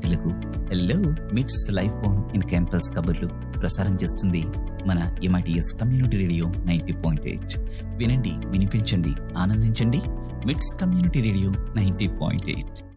విద్యార్థులకు హలో మిట్స్ life on in campus కబుర్లు ప్రసారం చేస్తుంది మన MITS కమ్యూనిటీ రేడియో 90.8. వినండి, వినిపించండి, ఆనందించండి. మిట్స్ కమ్యూనిటీ రేడియో 90.8.